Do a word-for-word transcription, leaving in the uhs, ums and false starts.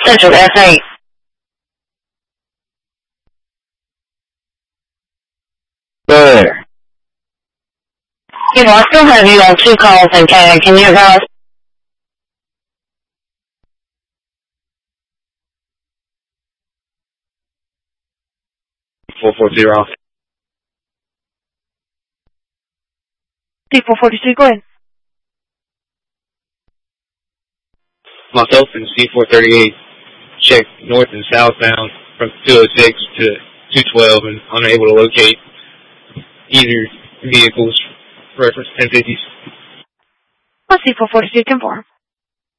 Central S eight. Good. You know, I still have you on two calls in tag. Can you advise? four four zero. C four forty-two, go ahead. Myself and C four thirty-eight checked north and southbound from two oh six to two twelve and unable to locate either vehicles. Reference ten fifties. Well, C four forty-two, ten four.